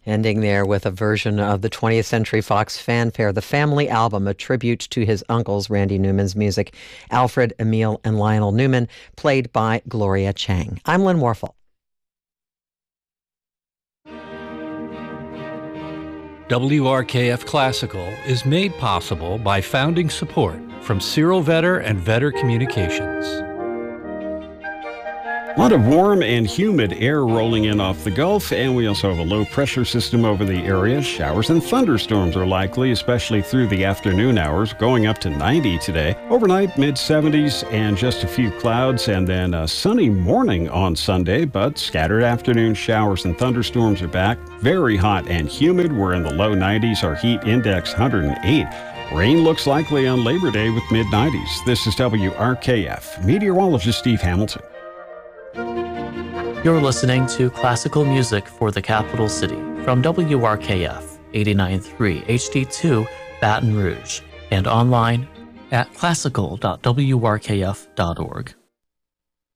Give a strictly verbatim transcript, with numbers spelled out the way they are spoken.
Ending there with a version of the twentieth Century Fox fanfare, The Family Album, a tribute to his uncles, Randy Newman's music, Alfred, Emil, and Lionel Newman, played by Gloria Chang. I'm Lynn Warfel. W R K F Classical is made possible by founding support from Cyril Vetter and Vetter Communications. A lot of warm and humid air rolling in off the Gulf, and we also have a low pressure system over the area. Showers and thunderstorms are likely, especially through the afternoon hours, going up to ninety today. Overnight, mid seventies and just a few clouds, and then a sunny morning on Sunday, but scattered afternoon showers and thunderstorms are back. Very hot and humid. We're in the low nineties. Our heat index one hundred eight. Rain looks likely on Labor Day with mid nineties. This is W R K F. Meteorologist Steve Hamilton. You're listening to classical music for the capital city from W R K F eighty-nine point three H D two Baton Rouge and online at classical dot w r k f dot org.